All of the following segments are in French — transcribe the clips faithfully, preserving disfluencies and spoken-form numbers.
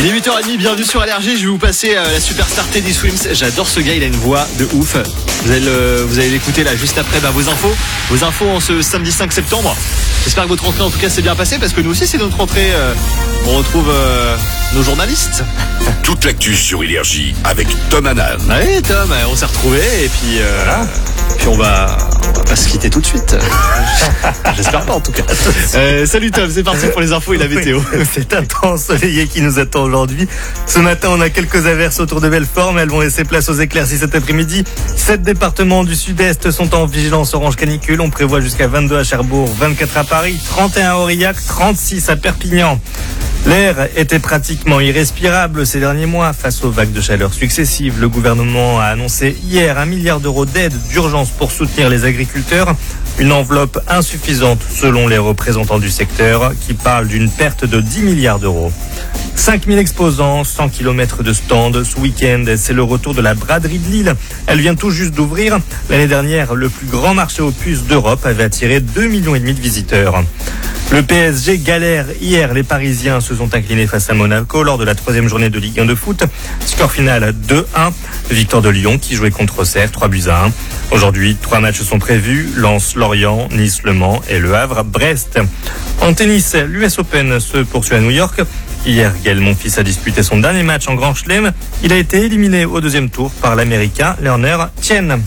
Il est huit heures trente, bienvenue sur Allergie. Je vais vous passer euh, la superstar Teddy Swims. J'adore ce gars, il a une voix de ouf. Vous allez, le, vous allez l'écouter là juste après bah, vos infos. Vos infos en ce samedi cinq septembre. J'espère que votre rentrée en tout cas s'est bien passée parce que nous aussi c'est notre rentrée. Euh, on retrouve euh, nos journalistes. Toute l'actu sur Énergie avec Tom Hanan. Oui Tom, on s'est retrouvés et puis, euh, voilà. puis on va, on va pas se quitter tout de suite. J'espère pas en tout cas. Euh, salut Tom, c'est parti pour les infos et la météo. Oui, c'est un temps ensoleillé qui nous attend aujourd'hui. Ce matin, on a quelques averses autour de Belfort, mais elles vont laisser place aux éclaircies cet après-midi. Sept départements du sud-est sont en vigilance orange canicule. On prévoit jusqu'à vingt-deux à Cherbourg, vingt-quatre à Paris, trente et un à Aurillac, trente-six à Perpignan. L'air était pratiquement irrespirable ces derniers mois face aux vagues de chaleur successives. Le gouvernement a annoncé hier un milliard d'euros d'aide d'urgence pour soutenir les agriculteurs. Une enveloppe insuffisante selon les représentants du secteur qui parlent d'une perte de dix milliards d'euros. cinq mille exposants, cent kilomètres de stands ce week-end. C'est le retour de la braderie de Lille. Elle vient tout juste d'ouvrir. L'année dernière, le plus grand marché aux puces d'Europe avait attiré deux millions et demi de visiteurs. Le P S G galère. Hier, les Parisiens se sont inclinés face à Monaco lors de la troisième journée de Ligue un de foot. Score final deux un. Victoire de Lyon qui jouait contre Auxerre, trois buts à un. Aujourd'hui, trois matchs sont prévus. Lens, Lorient, Nice, Le Mans et Le Havre, Brest. En tennis, l'U S Open se poursuit à New York. Hier, Gaël Monfils a disputé son dernier match en Grand Chelem. Il a été éliminé au deuxième tour par l'Américain Lerner Tien.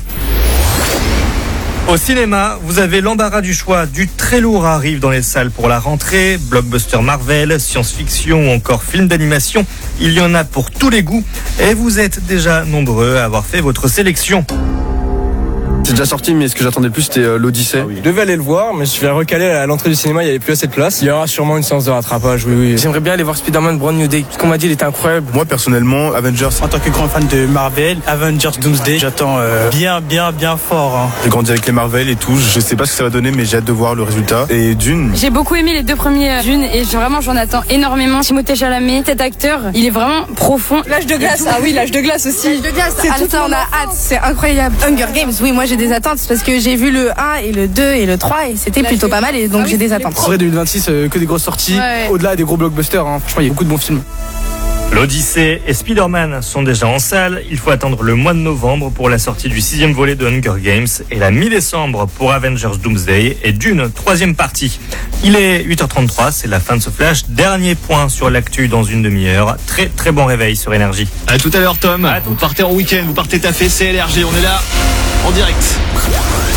Au cinéma, vous avez l'embarras du choix. Du très lourd arrive dans les salles pour la rentrée. Blockbuster Marvel, science-fiction ou encore film d'animation. Il y en a pour tous les goûts. Et vous êtes déjà nombreux à avoir fait votre sélection. C'est déjà sorti, mais ce que j'attendais le plus, c'était euh, l'Odyssée. Ah oui. Je devais aller le voir, mais je viens recaler à l'entrée du cinéma, il n'y avait plus assez de place. Il y aura sûrement une séance de rattrapage, oui, oui. J'aimerais bien aller voir Spider-Man Brand New Day. Ce qu'on m'a dit, il était incroyable. Moi, personnellement, Avengers. En tant que grand fan de Marvel, Avengers Doomsday, j'attends euh, bien, bien, bien fort. Hein. J'ai grandi avec les Marvel et tout. Je sais pas ce que ça va donner, mais j'ai hâte de voir le résultat. Et Dune. J'ai beaucoup aimé les deux premiers Dune et vraiment, j'en attends énormément. Timothée Chalamet, cet acteur, il est vraiment profond. L'âge de glace, ah oui, l'âge de glace aussi. L'âge de glace, c'est tout ça, on a hâte, c'est incroyable. Hunger Games, oui, moi j'ai des attentes parce que j'ai vu le un et le deux et le trois et c'était plutôt pas mal et donc ah oui, j'ai des attentes. En vrai, deux mille vingt-six, euh, que des grosses sorties, ouais. Au-delà des gros blockbusters, hein. Franchement, il y a beaucoup de bons films. L'Odyssée et Spider-Man sont déjà en salle. Il faut attendre le mois de novembre pour la sortie du sixième volet de Hunger Games et la mi-décembre pour Avengers Doomsday et Dune, troisième partie. Il est huit heures trente-trois, c'est la fin de ce flash. Dernier point sur l'actu dans une demi-heure. Très très bon réveil sur Énergie. À tout à l'heure Tom. À vous partez en week-end, vous partez taffer, c'est Énergie. On est là en direct.